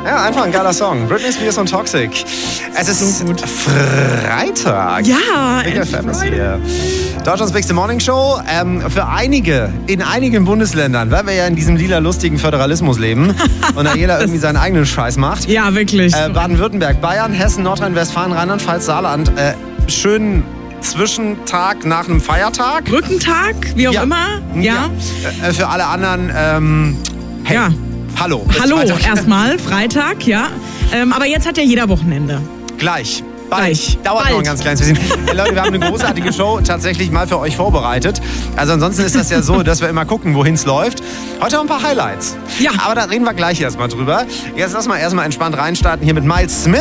Ja, einfach ein geiler Song. Britney Spears und Toxic. Es ist So gut. Freitag. Ja, Big FM ist hier. Deutschlands Bigste Morning Show. Für einige, in einigen Bundesländern, weil wir ja in diesem lila lustigen Föderalismus leben und da jeder irgendwie seinen eigenen Scheiß macht. Ja, wirklich. Baden-Württemberg, Bayern, Hessen, Nordrhein-Westfalen, Rheinland-Pfalz, Saarland. Schönen Zwischentag nach einem Feiertag. Brückentag, wie auch immer. Ja. Für alle anderen, hey, Ja. hallo. Hallo, Freitag. erstmal, Freitag, ja. Aber jetzt hat ja jeder Wochenende. Gleich. Gleich. Dauert Bald. noch ein ganz kleines bisschen. Hey Leute, wir haben eine großartige Show tatsächlich mal für euch vorbereitet. Also ansonsten ist das ja so, dass wir immer gucken, wohin es läuft. Heute haben wir ein paar Highlights. Ja. Aber da reden wir gleich erstmal drüber. Jetzt lass mal erstmal entspannt reinstarten hier mit Miles Smith.